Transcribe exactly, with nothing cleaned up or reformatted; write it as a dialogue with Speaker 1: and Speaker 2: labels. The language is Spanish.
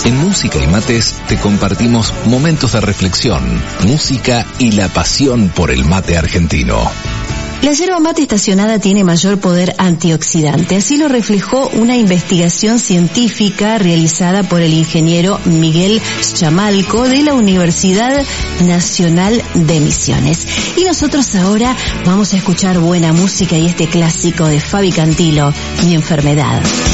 Speaker 1: En Música y Mates te compartimos momentos de reflexión, música y la pasión por el mate argentino.
Speaker 2: La yerba mate estacionada tiene mayor poder antioxidante, así lo reflejó una investigación científica realizada por el ingeniero Miguel Schamalco de la Universidad Nacional de Misiones. Y nosotros ahora vamos a escuchar buena música y este clásico de Fabi Cantilo, Mi enfermedad.